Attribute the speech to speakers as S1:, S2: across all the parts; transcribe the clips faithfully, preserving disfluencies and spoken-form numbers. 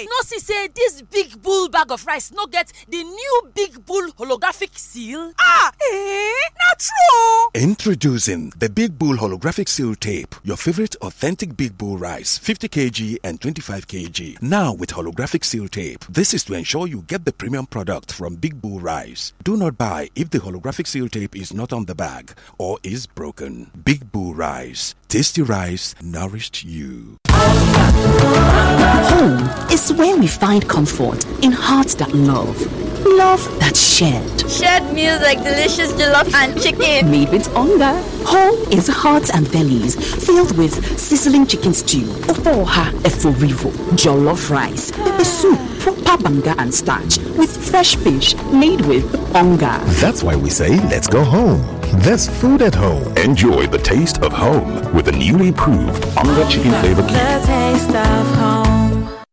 S1: Why?
S2: No, see, say this Big Bull bag of rice no get the new Big Bull holographic seal.
S1: Ah, eh? Not true.
S3: Introducing the Big Bull holographic seal tape, your favorite authentic Big Bull rice, fifty kilograms and twenty-five kilograms. Now with holographic seal tape. This is to ensure you get the premium product from Big Bull rice. Do not buy if the holographic seal tape is not on the bag or is broken. Big Bull rice. Tasty rice nourished you.
S4: Home is where we find comfort in hearts that love. Love that's shared.
S5: Shared meals like delicious jollof and chicken.
S4: Made with hunger. Home is hearts and bellies filled with sizzling chicken stew, ofoha eforivo, jollof rice, pepper soup, proper banga and starch with fresh fish made with hunger.
S6: That's why we say let's go home. There's food at home.
S3: Enjoy the taste of home with the newly improved Onga Chicken Flavor Cube.
S7: The taste of home.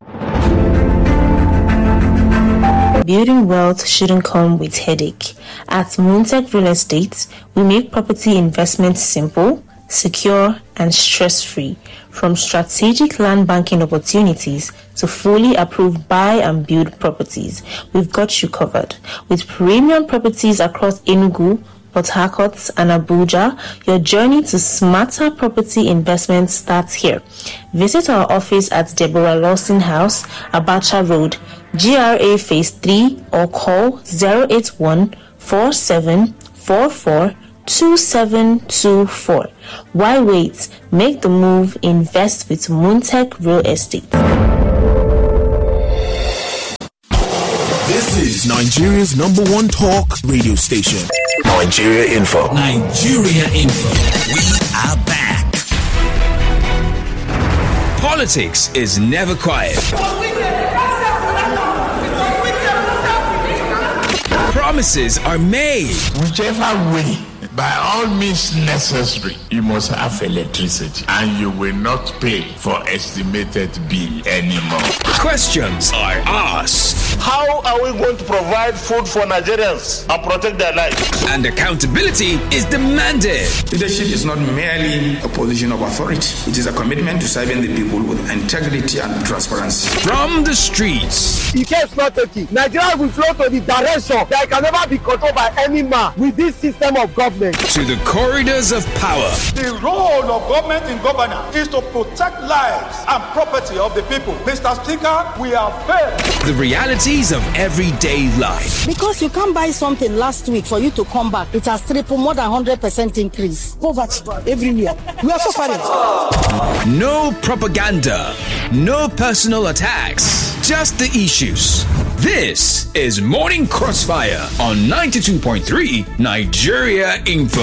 S7: Building wealth shouldn't come with headache. At Moontech Real Estate, we make property investments simple, secure, and stress-free. From strategic land banking opportunities to fully approved buy and build properties, we've got you covered. With premium properties across Enugu, Port Harcourt, and Abuja, your journey to smarter property investment starts here. Visit our office at Deborah Lawson House, Abacha Road, G R A Phase three, or call zero eight one, four seven four four, two seven two four. Why wait? Make the move. Invest with Moontech Real Estate.
S8: This is Nigeria's number one talk radio station.
S3: Nigeria Info.
S8: Nigeria Info. We are back. Politics is never quiet. Promises are made.
S9: Whichever way, by all means necessary, you must have electricity, and you will not pay for estimated bill anymore.
S8: Questions are asked.
S10: How are we going to provide food for Nigerians and protect their lives?
S8: And accountability is demanded.
S11: Leadership is not merely a position of authority. It is a commitment to serving the people with integrity and transparency.
S8: From the streets.
S12: In case not taken, Nigeria will flow to the direction that can never be controlled by any man with this system of government.
S8: To the corridors of power.
S13: The role of government in governance is to protect lives and property of the people. Mister Speaker, we have failed.
S8: The realities of everyday life.
S14: Because you can't buy something last week for you to come back, it has tripled, more than one hundred percent increase. Poverty everywhere. We are suffering.
S8: No propaganda, no personal attacks, just the issues. This is Morning Crossfire on ninety-two point three Nigeria Info.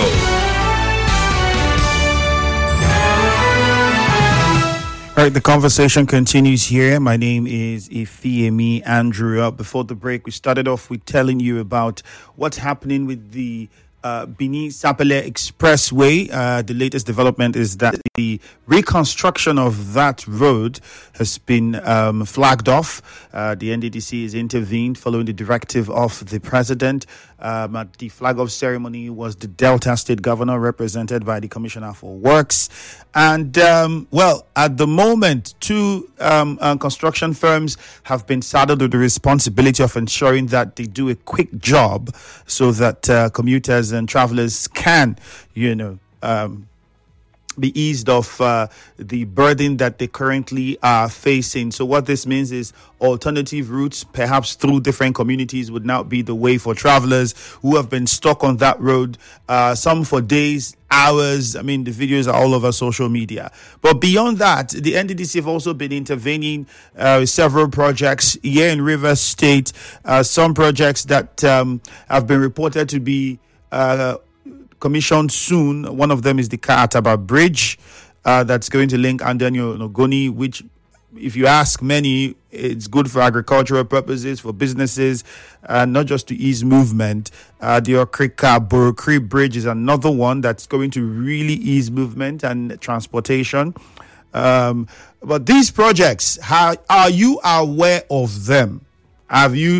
S15: All right, the conversation continues here. My name is Ifeemi Andrew. Before the break, we started off with telling you about what's happening with the Uh, Benin Sapele Expressway. Uh, the latest development is that the reconstruction of that road has been um, flagged off. Uh, the N D D C has intervened following the directive of the president. Um, at the flag off ceremony was the Delta State Governor, represented by the Commissioner for Works. And, um, well, at the moment, two um, uh, construction firms have been saddled with the responsibility of ensuring that they do a quick job so that uh, commuters and travelers can, you know, um, be eased of uh, the burden that they currently are facing. So what this means is alternative routes, perhaps through different communities, would now be the way for travelers who have been stuck on that road, uh, some for days, hours. I mean, the videos are all over social media. But beyond that, the N D D C have also been intervening uh, with several projects here in Rivers State, uh, some projects that um, have been reported to be uh, commissioned soon. One of them is the Kaataba Bridge uh, that's going to link Andanyo and Ogoni, which, if you ask many, it's good for agricultural purposes, for businesses, uh, not just to ease movement. Uh, the Okrika Borokri Bridge is another one that's going to really ease movement and transportation. Um, but these projects, how are you aware of them? Have you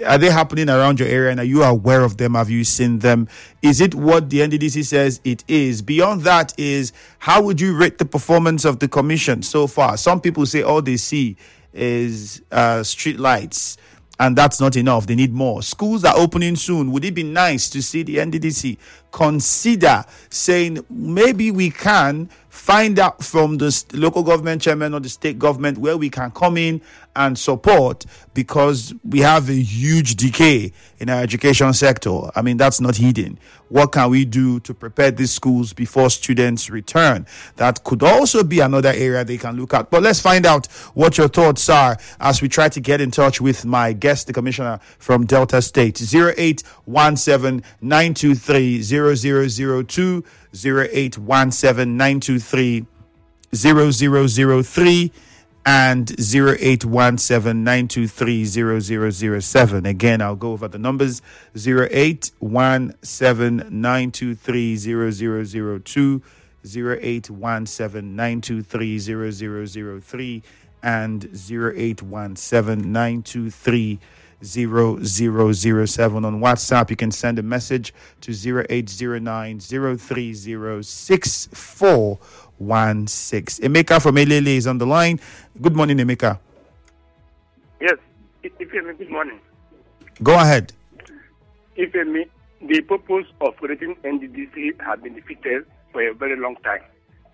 S15: Are they happening around your area, and are you aware of them? Have you seen them? Is it what the N D D C says it is? Beyond that is, how would you rate the performance of the commission so far? Some people say all they see is uh, street lights, and that's not enough. They need more. Schools are opening soon. Would it be nice to see the N D D C consider saying maybe we can find out from the local government chairman or the state government where we can come in and support, because we have a huge decay in our education sector. I mean, that's not hidden. What can we do to prepare these schools before students return? That could also be another area they can look at. But let's find out what your thoughts are as we try to get in touch with my guest, the commissioner from Delta State. zero eight one seven nine two three zero zero zero two, zero eight one seven nine two three zero zero zero three, and zero eight one seven nine two three zero zero zero seven. Again, I'll go over the numbers: zero eight one seven nine two three zero zero zero two, zero eight one seven nine two three zero zero zero three, and zero eight one seven nine two three zero zero zero seven. On WhatsApp, you can send a message to zero eight zero nine zero three zero six four one six. Emeka from Elele is on the line. Good morning, Emeka.
S16: Yes, Ifemi, good morning.
S15: Go ahead.
S16: Ifemi, the purpose of creating N D D C has been defeated for a very long time.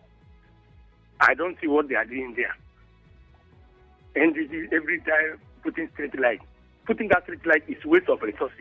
S16: I don't see what they are doing there. N D D C every time putting street light. Putting that street light is waste of resources.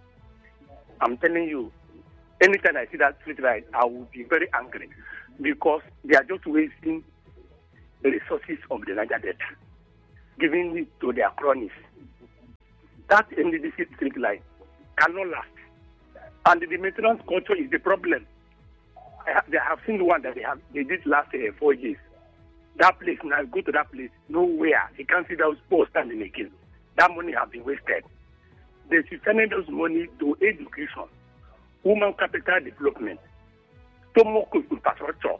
S16: I'm telling you, anytime I see that street light, I will be very angry, because they are just wasting the resources of the Niger Delta, giving it to their cronies. That N D D C street light cannot last. And the maintenance culture is the problem. I have, they have seen one that they have they did last uh, four years. That place, now go to that place, nowhere. You can't see those posts standing again. That money has been wasted. They should send those money to education, human capital development, to more infrastructure.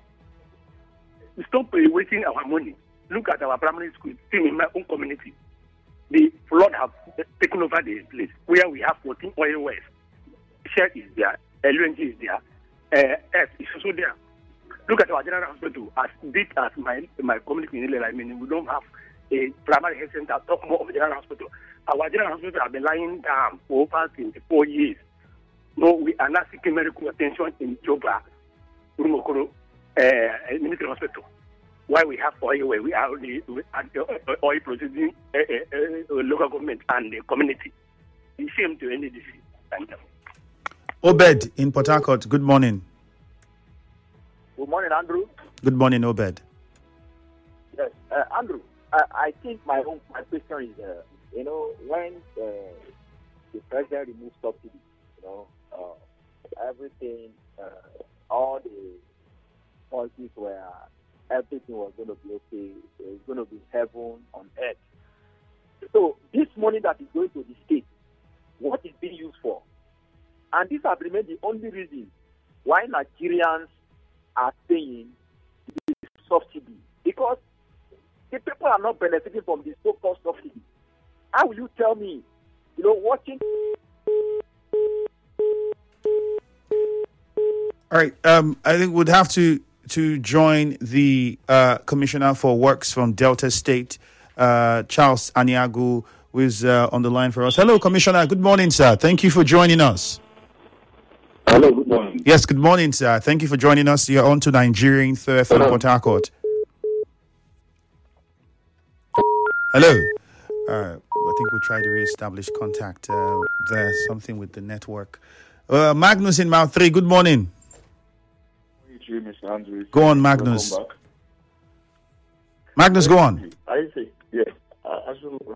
S16: Stop wasting our money. Look at our primary school, still in my own community. The flood have taken over the place where we have fourteen oil wells. Shell is there, L N G is there, uh, F is also there. Look at our general hospital, as big as my my community in Ilela. I mean, we don't have a primary health center. Talk more of the general hospital. Our general hospital have been lying down for over twenty-four years. No, we are not seeking medical attention in Joba, Urumokoro, uh, military hospital. Why we have oil where we are the uh, oil producing uh, uh, uh, local government and the community. It's shame to N D D C. Thank you.
S15: Obed in Port Harcourt, good morning.
S17: Good morning, Andrew.
S15: Good morning, Obed.
S17: Yes, uh, Andrew. I, I think my own my question is, uh, you know, when uh, the president removed subsidy, you know, uh, everything, uh, all the policies were, everything was going to be okay. It's going to be heaven on earth. So this money that is going to the state, what is being used for? And this has remained the only reason why Nigerians are paying this subsidy, because the people are not benefiting from this so-called subsidy. How will you tell me, you know, watching?
S15: All right, um, I think we'd have to to join the uh, Commissioner for Works from Delta State, uh, Charles Aniagu, who is uh, on the line for us. Hello, Commissioner. Good morning, sir. Thank you for joining us.
S18: Hello, good morning.
S15: Yes, good morning, sir. Thank you for joining us. You're on to Nigerian Third F M Port Harcourt. Hello. Uh, I think we'll try to re-establish contact uh, there. Something with the network. Uh, Magnus in Mount three. Good morning.
S18: You, Mister Andrews.
S15: Go on, Magnus. Magnus, go on.
S18: I say yes. Uh, absolutely.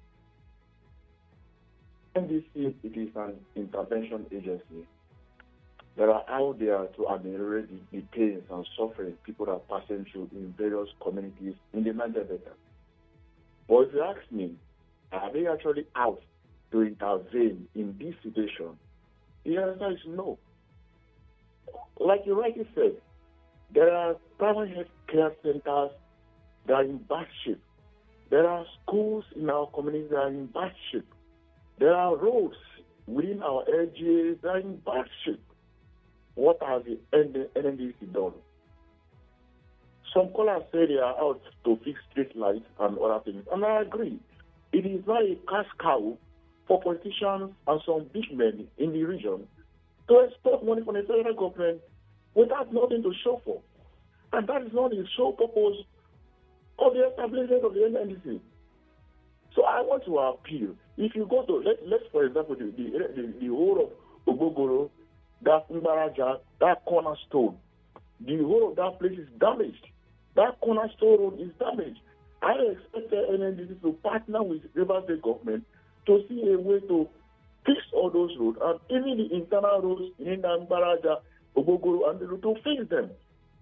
S18: N D C, it is an intervention agency that are out there to ameliorate the, the pains and suffering people are passing through in various communities in the Niger Delta. But if you ask me, are they actually out to intervene in this situation? The answer is no. Like you rightly said, there are primary health care centers that are in bad shape. There are schools in our community that are in bad shape. There are roads within our L G As that are in bad shape. What has the N N D C done? Some callers say they are out to fix street lights and other things, and I agree. It is not a cash cow for politicians and some big men in the region to export money from the federal government without nothing to show for. And that is not the sole purpose of the establishment of the N N D C. So I want to appeal. If you go to, let, let's for example, the, the, the, the whole of Ogbogoro, that Mbaraja, that cornerstone, the whole of that place is damaged. That cornerstone road is damaged. I expect the N N D C to partner with Rivers State government to see a way to fix all those roads, and even the internal roads in Mbaraja, Ogbogoro, and the road to fix them.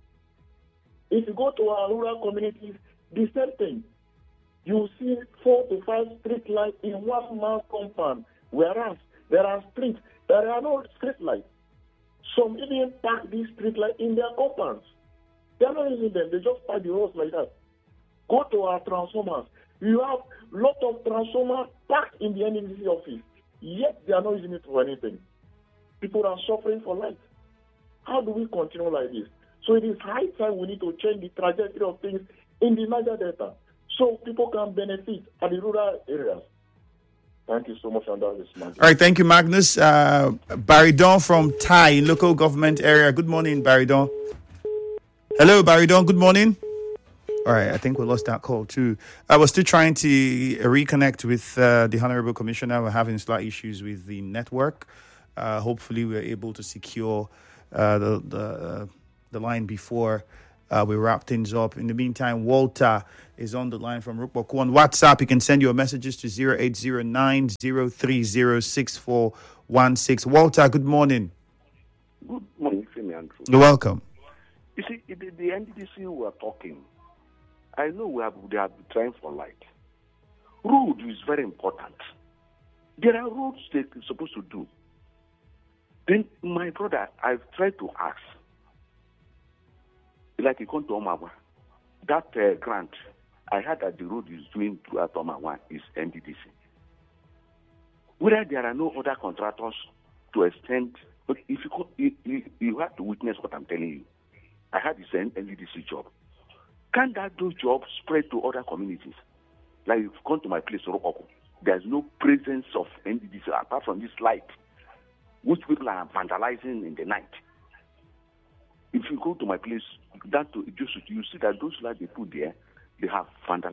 S18: If you go to our rural communities, the same thing. You see four to five street lights in one man's compound, whereas there are streets, there are no street lights. Some even park these street lights in their compounds. They are not using them, they just park the roads like that. Go to our transformers. You have a lot of transformers parked in the N N D C office, yet they are not using it for anything. People are suffering for light. How do we continue like this? So it is high time we need to change the trajectory of things in the Niger Delta so people can benefit at the rural areas. Thank you so much, and that is All
S15: right, thank you, Magnus. Uh, Barry Don from Thai in local government area. Good morning, Barry Don. Hello, Barry Don. Good morning. All right, I think we lost that call too. I was still trying to reconnect with uh, the Honorable Commissioner. We're having slight issues with the network. Uh, hopefully, we're able to secure uh, the the, uh, the line before uh, we wrap things up. In the meantime, Walter is on the line from Rukboku. On WhatsApp, you can send your messages to zero eight zero nine zero three zero six four one six. Walter, good morning.
S19: Good morning, Femi Andrew.
S15: You're welcome.
S19: You see, the, the N D D C we are talking, I know we have, they are trying for light. Road is very important. There are roads they're supposed to do. Then, my brother, I've tried to ask, like you come to Omawa, that uh, grant, I heard that the road is doing to at Omawa is N D D C. Whether there are no other contractors to extend, but if you, you, you, you have to witness what I'm telling you. I had this N D D C job. Can that those jobs spread to other communities? Like you've gone to my place, Rokoko. There's no presence of N D D C apart from this light, which people are vandalizing in the night. If you go to my place, that to just you see that those lights they put there, they have vandal.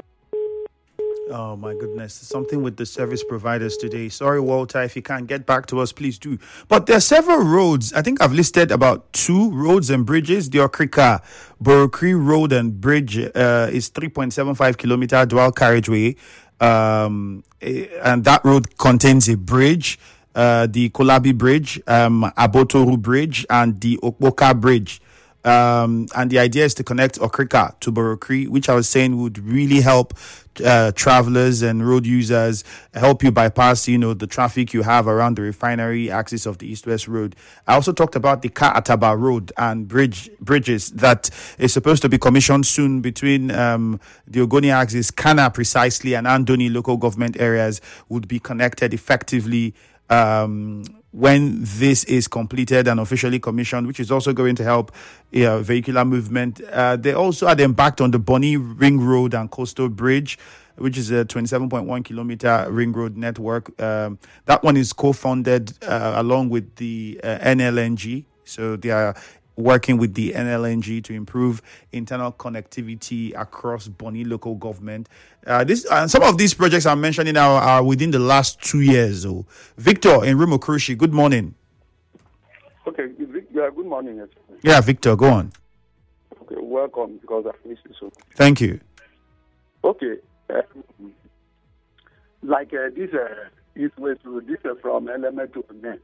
S15: Oh my goodness, something with the service providers today. Sorry, Walter, if you can't get back to us, please do. But there are several roads. I think I've listed about two roads and bridges. The Okrika Borokri Road and Bridge uh, is three point seven five kilometer dual carriageway. Um, and that road contains a bridge, uh, the Kolabi Bridge, um, Abotoru Bridge, and the Okboka Bridge. Um, and the idea is to connect Okrika to Borokri, which I was saying would really help uh, travelers and road users, help you bypass, you know, the traffic you have around the refinery axis of the East-West Road. I also talked about the Ka Ataba Road and bridge bridges that is supposed to be commissioned soon between um, the Ogoni axis, Kana precisely, and Andoni local government areas would be connected effectively Um, when this is completed and officially commissioned, which is also going to help uh, vehicular movement. Uh, they also had embarked on the Bonny Ring Road and Coastal Bridge, which is a twenty-seven point one kilometer ring road network. Um, that one is co-funded uh, along with the uh, N L N G. So they are working with the N L N G to improve internal connectivity across Bonny local government. Uh, this uh, some of these projects I'm mentioning now are within the last two years. So, Victor in Rumokrushi, good morning.
S20: Okay, yeah, good morning. Yes.
S15: Yeah, Victor, go on.
S20: Okay, welcome, because I missed you so.
S15: Thank you.
S20: Okay, um, like uh, this uh, East West Road, this uh, from Element to Men.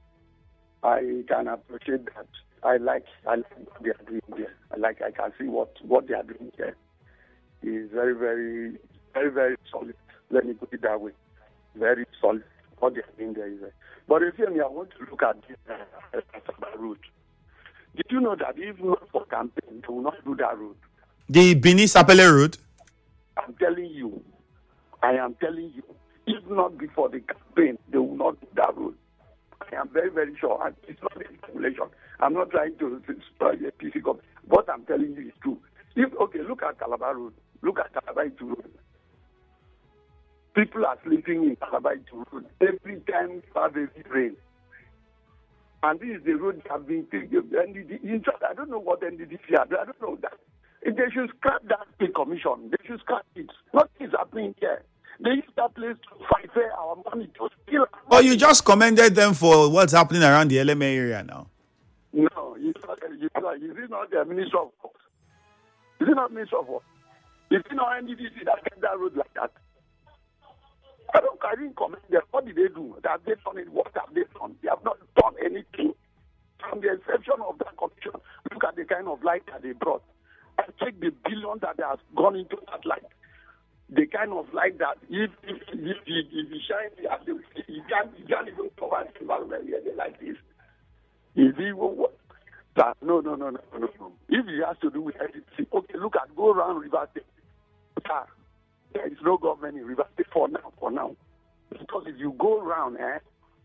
S20: I can appreciate that. I like I like what they are doing there. I like I can see what, what they are doing there. Is very, very, very, very solid. Let me put it that way. Very solid. What they are doing there is. Uh, but if you me, I want to look at this uh, road. Did you know that if not for campaign, they will not do that road?
S15: The Bini Sapele Road?
S20: I'm telling you. I am telling you. If not before the campaign, they will not do that road. I am very, very sure. And it's not a speculation. I'm not trying to spoil a P C government. What I'm telling you is true. If okay, look at Calabar Road. Look at Calabar Road. People are sleeping in Calabar Road every time there's rain. And this is the road that have been taken. In fact, I don't know what N D D C had. I don't know that. They should scrap that pay commission. They should scrap it. Nothing is happening here. They use that place to fight for our money to steal.
S15: Oh, you just commended them for what's happening around the L M A area now.
S20: No, it's not. It's not. Is it not the Minister of Works? Is it not Minister of Works? Is it not N D D C that kept that road like that? I don't. I didn't comment them. What did they do? Have they done it? What have they done? They have not done anything. From the exception of that commission, look at the kind of light that they brought. And check the billion that has gone into that light. The kind of light that if if if, if, if you shine, you can't you can't even cover the environment here like this. Is he what? That, no, no, no, no, no, no. If it has to do with anything, okay, look at go around River State. Ah, there is no government in River State for now, for now. Because if you go around, eh,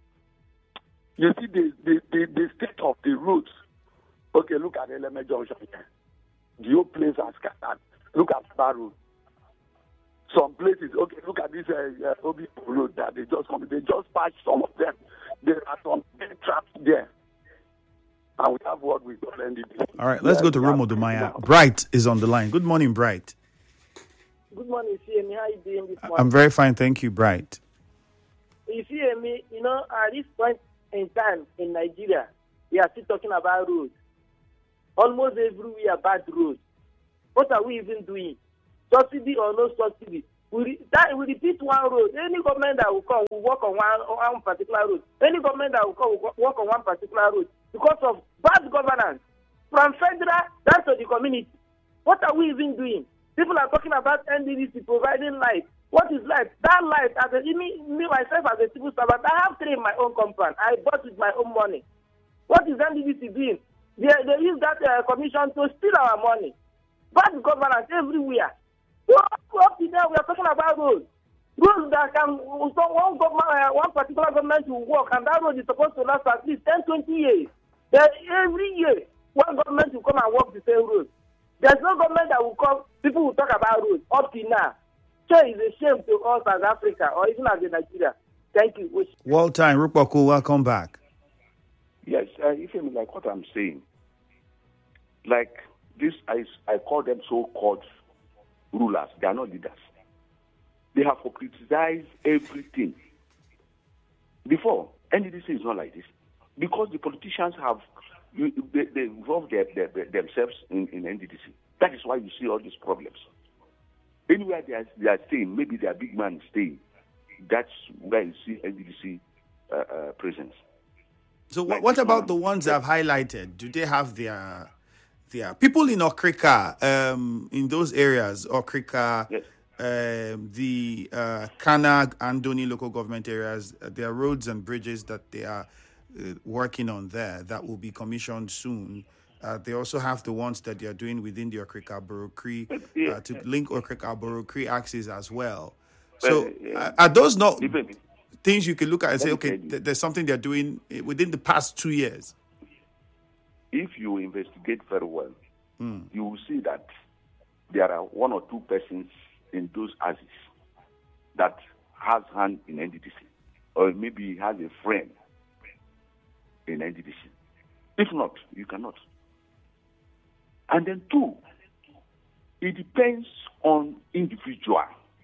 S20: you see the the, the, the state of the roads. Okay, look at L M A Junction here. The whole place are scattered. Look at Bar Road. Some places, okay, look at this uh, uh, Obi Road that they just come. They just patched some of them. There are some dead traps there. And we have what we call N D D.
S15: All right, let's go to Romo Dumaya. Bright is on the line. Good morning, Bright.
S21: Good morning, C M E. How are you doing this morning?
S15: I'm very fine, thank you, Bright.
S21: You see me, you know, at this point in time in Nigeria, we are still talking about roads. Almost everywhere bad roads. What are we even doing? Subsidy or no subsidy? We, re- that, we repeat one road. Any government that will come will work on one, on one particular road. Any government that will come will work on one particular road because of bad governance. From federal down to the community. What are we even doing? People are talking about N D D C providing light. What is light? That light, as a, me, me myself as a civil servant, I have three in my own compound. I bought with my own money. What is N D D C doing? They, they use that uh, commission to steal our money. Bad governance everywhere. Up to now, we are talking about roads. Roads that can, so one, government, uh, one particular government will work, and that road is supposed to last at least ten, twenty years. Then every year, one government will come and work the same road. There's no government that will come, people will talk about roads up to now. So it's a shame to us as Africa, or even as a Nigeria. Thank you.
S15: World Time, Rupaku, welcome back.
S19: Yes, uh, if you like what I'm saying, like this, I, I call them so-called rulers. They are not leaders. They have criticized everything. Before, N D D C is not like this. Because the politicians have, they, they involved their, their, themselves in, in N D D C. That is why you see all these problems. Anywhere they are, they are staying, maybe their big man is staying. That's where you see N D D C uh, uh, presence.
S15: So like what about the ones that have highlighted? Do they have their... Yeah, people in Okrika, um, in those areas, Okrika, yes. um, the uh, Kanag and Doni local government areas, uh, there are roads and bridges that they are uh, working on there that will be commissioned soon. Uh, they also have the ones that they are doing within the Okrika Borokri uh, to link Okrika Borokri axis as well. So uh, are those not things you can look at and say, okay, th- there's something they're doing within the past two years?
S19: If you investigate very well,
S15: mm.
S19: you will see that there are one or two persons in those axes that has hand in N D D C, or maybe has a friend in N D D C. If not, you cannot. And then two, it depends on individual.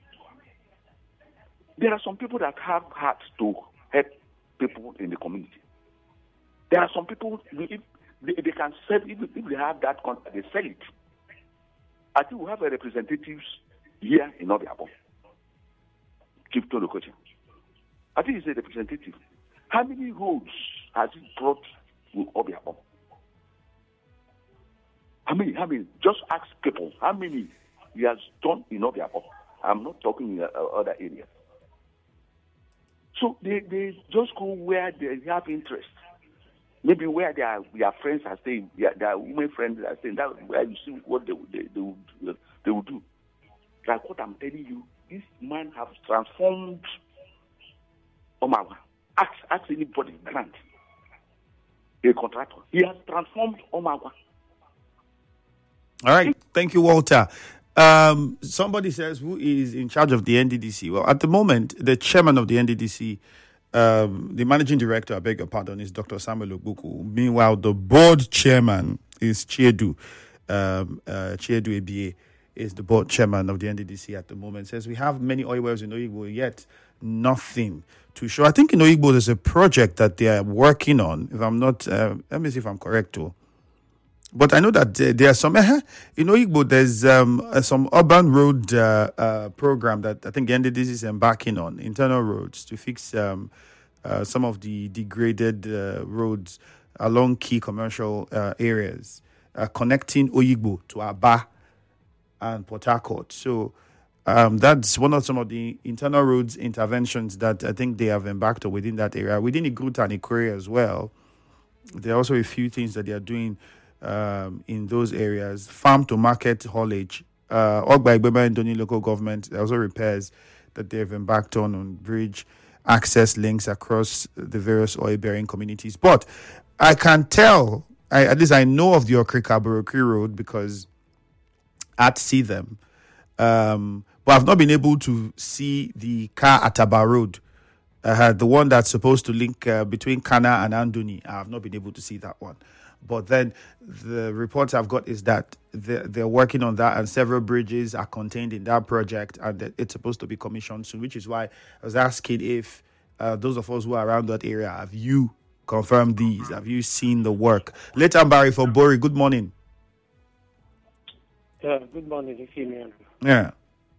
S19: There are some people that have heart to help people in the community. There are some people, if They, they can sell, if, if they have that contract, they sell it. I think we have a representatives here in Obiabo, Chief Tolokocha. I think he's a representative. How many roads has he brought to Obiabo? How many? How many? Just ask people how many he has done in Obiabo. I'm not talking in uh, other areas. So they, they just go where they have interest. Maybe where their their friends are staying, their, their women friends are staying. That's where you see what they they they would they would do. Like what I'm telling you, this man has transformed Omawa. Ask, ask anybody, Grant, a contractor. He has transformed Omawa.
S15: All right. Thank you, Walter. Um, somebody says, who is in charge of the N D D C? Well, at the moment, the chairman of the N D D C, um, the managing director, I beg your pardon, is Doctor Samuel Ogbuku. Meanwhile, the board chairman is Chiedu. Um, uh, Chiedu A B A is the board chairman of the N D D C at the moment. Says we have many oil wells in Oyigbo, yet nothing to show. I think in Oyigbo there's a project that they are working on. If I'm not, uh, let me see if I'm correct too. But I know that uh, there are some, uh, in Oyigbo, there's um, uh, some urban road uh, uh, program that I think the N D D C is embarking on, internal roads, to fix um, uh, some of the degraded uh, roads along key commercial uh, areas, uh, connecting Oyigbo to Aba and Port Harcourt. So um, that's one of some of the internal roads interventions that I think they have embarked on within that area. Within Igruta and Ikore as well, there are also a few things that they are doing Um, in those areas. Farm to market haulage, uh, Ogba Igbema and Doni local government, there are also repairs that they've embarked on on bridge access links across the various oil bearing communities. But I can tell, I, at least I know of the Okrika Borokri Road because I'd see them. Um, but I've not been able to see the Ka Ataba Road, uh, the one that's supposed to link uh, between Kana and Andoni. I have not been able to see that one. But then the reports I've got is that they're, they're working on that, and several bridges are contained in that project, and that it's supposed to be commissioned soon, which is why I was asking if uh, those of us who are around that area, have you confirmed these? Have you seen the work? Later, Barry for Bori, good morning.
S2: Yeah, good morning, Ifeanyi.
S15: Yeah.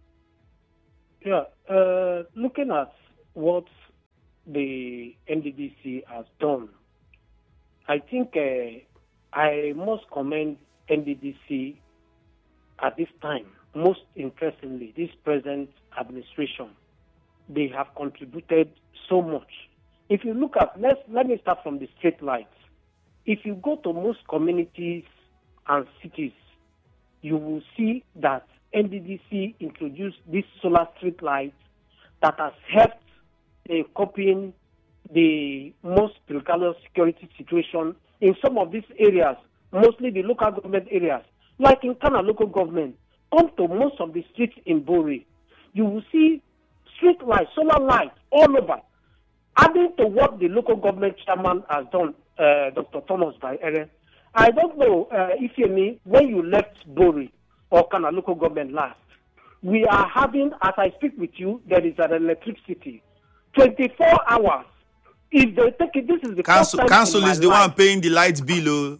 S2: Yeah, uh, looking at what the N D D C has done, I think uh, I must commend N D D C at this time. Most interestingly, this present administration, they have contributed so much. If you look at, let's, let me start from the street lights. If you go to most communities and cities, you will see that N D D C introduced this solar street light that has helped in coping the most precarious security situation in some of these areas, mostly the local government areas. Like in Kana local government, come to most of the streets in Bori, you will see street lights, solar lights all over. Adding to what the local government chairman has done, uh, Doctor Thomas Bayere, I don't know uh, if you mean when you left Bori or Kana local government last, we are having, as I speak with you, there is an electricity, twenty-four hours. If they take it, this is the
S15: council.
S2: First time
S15: council
S2: in
S15: is
S2: my
S15: the
S2: life.
S15: one paying the light bill. Oh.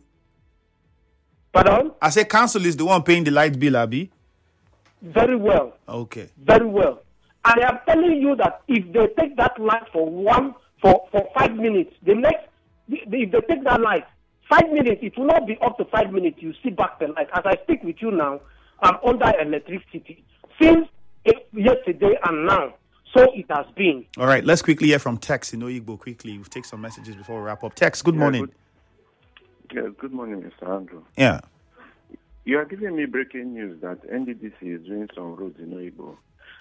S2: Pardon?
S15: I say council is the one paying the light bill, Abi.
S2: Very well.
S15: Okay.
S2: Very well. And I am telling you that if they take that light for one for, for five minutes, the next if they take that light five minutes, it will not be up to five minutes. You see back the light. As I speak with you now, I'm under electricity since yesterday and now. So it has been.
S15: All right, let's quickly hear from Tex in Oyigbo quickly. We'll take some messages before we wrap up. Tex, good
S22: Yeah,
S15: morning.
S22: Good, yes, good morning, Mister Andrew.
S15: Yeah.
S22: You are giving me breaking news that N D D C is doing some roads in Oyigbo.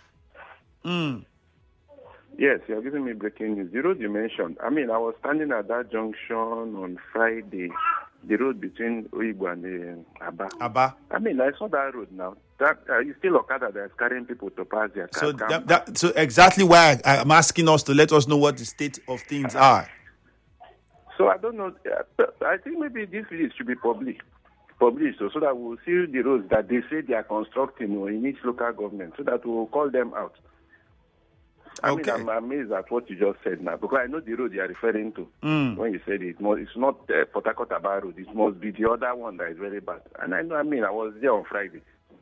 S15: Mm.
S22: Yes, you are giving me breaking news. The road you mentioned, I mean, I was standing at that junction on Friday, the road between Oyigbo and the Aba.
S15: Aba.
S22: I mean, I saw that road now. That uh, it's still Okada that's carrying people to pass their cars.
S15: So, that, that, so exactly why I, I'm asking us to let us know what the state of things are.
S22: So I don't know. Uh, I think maybe this list should be public, published so, so that we'll see the roads that they say they are constructing you know, in each local government, so that we'll call them out. I
S15: Okay.
S22: mean, I'm amazed at what you just said now, because I know the road you are referring to.
S15: Mm.
S22: When you said it, mo- it's not uh, Port Harcourt Aba Road. It must be the other one that is very bad. And I know. I mean, I was there on Friday.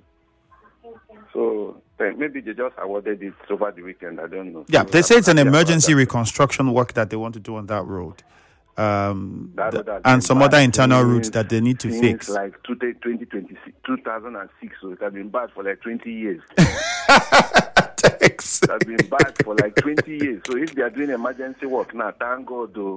S22: So uh, maybe they just awarded it over the weekend. I don't know.
S15: Yeah,
S22: So
S15: they say it's an
S22: I'm happy about
S15: emergency
S22: that.
S15: reconstruction work that they want to do on that road. Um,
S22: That
S15: the-
S22: road has
S15: and
S22: been
S15: some
S22: bad
S15: other internal
S22: since-
S15: routes that they need to
S22: since
S15: fix.
S22: like two thousand six, so it has been bad for like twenty years.
S15: Thanks.
S22: It has been bad for like twenty years. So if they are doing emergency work now, thank God though.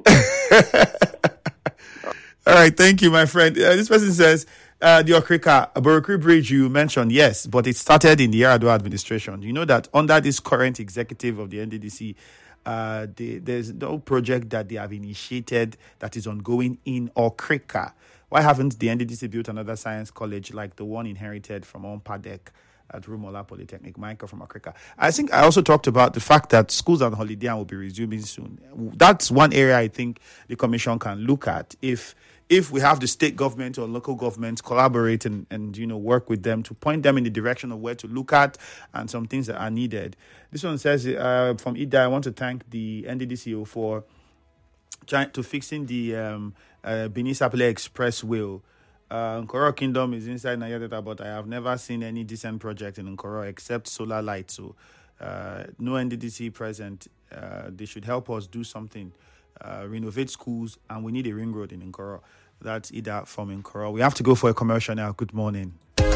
S15: All right, thank you, my friend. Uh, this person says, uh, the Okrika Borokri Bridge you mentioned, yes, but it started in the Yar'Adua administration. You know that under this current executive of the N D D C, Uh, they, there's no project that they have initiated that is ongoing in Okrika. Why haven't the N D D C built another science college like the one inherited from Ompadek at Rumola Polytechnic? Michael from Okrika. I think I also talked about the fact that schools on holiday and will be resuming soon. That's one area I think the commission can look at. If if we have the state government or local government collaborate and, and you know work with them to point them in the direction of where to look at and some things that are needed. This one says uh, from Ida, I want to thank the N D D C O for trying to fixing the um, uh, Benin Sapele Expressway. Uh, Nkoro Kingdom is inside Nigeria, but I have never seen any decent project in Nkoro except solar light. So uh, no N D D C present. Uh, they should help us do something. Uh, renovate schools, and we need a ring road in Nkoro. That's Ida from Nkoro. We have to go for a commercial now. Good morning.